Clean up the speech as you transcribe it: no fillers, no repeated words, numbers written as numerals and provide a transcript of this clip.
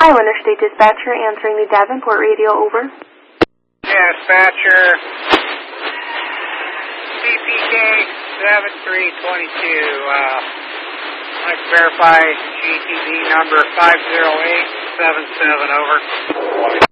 Ohio Interstate Dispatcher answering the Davenport radio, over. Yeah, dispatcher. CPK 7322. I'd like to verify GTV number 50877, over.